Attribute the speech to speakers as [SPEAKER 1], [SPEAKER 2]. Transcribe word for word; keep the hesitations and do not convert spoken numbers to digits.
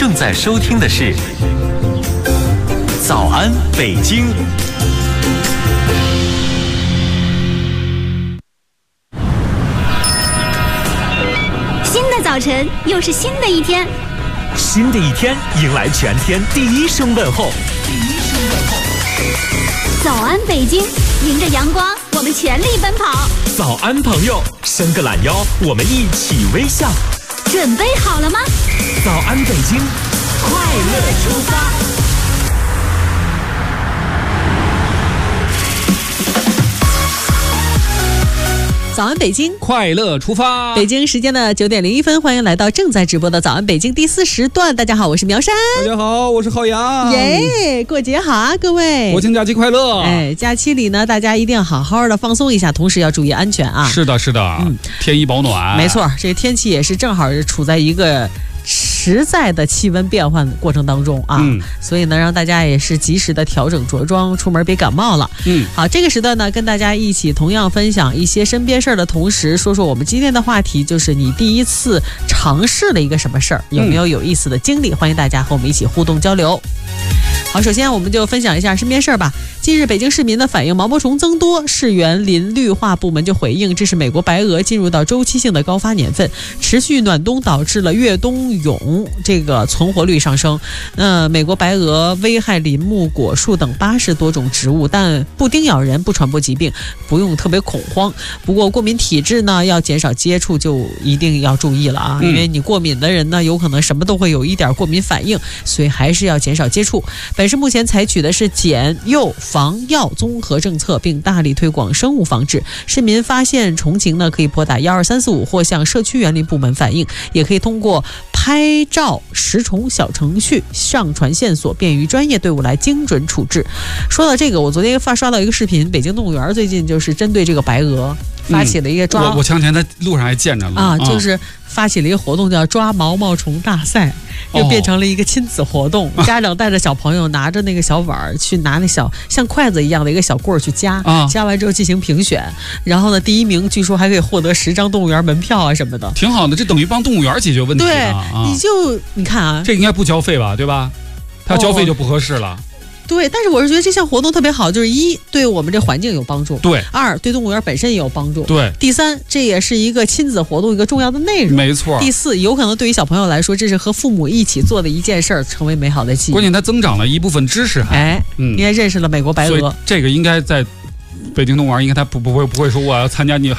[SPEAKER 1] 正在收听的是《早安北京》。
[SPEAKER 2] 新的早晨，又是新的一天。
[SPEAKER 3] 新的一天，迎来全天第一声问候。第一声问候。
[SPEAKER 2] 早安北京，迎着阳光，我们全力奔跑。
[SPEAKER 3] 早安朋友，伸个懒腰，我们一起微笑。
[SPEAKER 2] 准备好了吗？
[SPEAKER 3] 早安北京，快乐出发。
[SPEAKER 4] 早安北京，
[SPEAKER 5] 快乐出发。
[SPEAKER 4] 北京时间的九点零一分，欢迎来到正在直播的早安北京第四时段。大家好，我是苗山。
[SPEAKER 5] 大家好，我是浩洋。
[SPEAKER 4] 耶，过节好啊，各位！
[SPEAKER 5] 国庆假期快乐！
[SPEAKER 4] 哎，假期里呢，大家一定要好好的放松一下，同时要注意安全啊。
[SPEAKER 5] 是的，是的，嗯，添衣保暖。
[SPEAKER 4] 没错，这天气也是正好处在一个实在的气温变换过程当中啊，嗯、所以呢，让大家也是及时的调整着装，出门别感冒了。嗯，好，这个时段呢，跟大家一起同样分享一些身边事儿的同时，说说我们今天的话题，就是你第一次尝试了一个什么事儿，有没有有意思的经历？嗯、欢迎大家和我们一起互动交流。好，首先我们就分享一下身边事儿吧。近日，北京市民的反映毛毛虫增多，市园林绿化部门就回应，这是美国白鹅进入到周期性的高发年份，持续暖冬导致了越冬蛹这个存活率上升。那、呃、美国白鹅危害林木、果树等八十多种植物，但不叮咬人，不传播疾病，不用特别恐慌。不过过敏体质呢，要减少接触，就一定要注意了啊，因为你过敏的人呢，有可能什么都会有一点过敏反应，所以还是要减少接触。本市目前采取的是检幼防药综合政策，并大力推广生物防治。市民发现虫情呢，可以拨打一二三四五或向社区园林部门反映，也可以通过拍照识虫小程序上传线索，便于专业队伍来精准处置。说到这个，我昨天发刷到一个视频，北京动物园最近就是针对这个白鹅发起了一个抓、
[SPEAKER 5] 嗯、我, 我前两天在路上还见着了
[SPEAKER 4] 啊，就是发起了一个活动，叫抓毛毛虫大赛，又变成了一个亲子活动。哦、家长带着小朋友拿着那个小碗去拿那小像筷子一样的一个小棍儿去夹，啊、夹完之后进行评选，然后呢，第一名据说还可以获得十张动物园门票啊什么的，
[SPEAKER 5] 挺好的，这等于帮动物园解决问题了。
[SPEAKER 4] 对，
[SPEAKER 5] 啊、
[SPEAKER 4] 你就你看啊，
[SPEAKER 5] 这应该不交费吧，对吧？他交费就不合适了。哦
[SPEAKER 4] 对，但是我是觉得这项活动特别好，就是一对我们这环境有帮助，
[SPEAKER 5] 对；
[SPEAKER 4] 二对动物园本身也有帮助，
[SPEAKER 5] 对；
[SPEAKER 4] 第三，这也是一个亲子活动一个重要的内容，
[SPEAKER 5] 没错；
[SPEAKER 4] 第四，有可能对于小朋友来说，这是和父母一起做的一件事儿，成为美好的记忆。
[SPEAKER 5] 关键它增长了一部分知识还，
[SPEAKER 4] 哎，嗯，你也认识了美国白鹅，
[SPEAKER 5] 所以这个应该在北京动物园，应该他不不会不会说我要参加你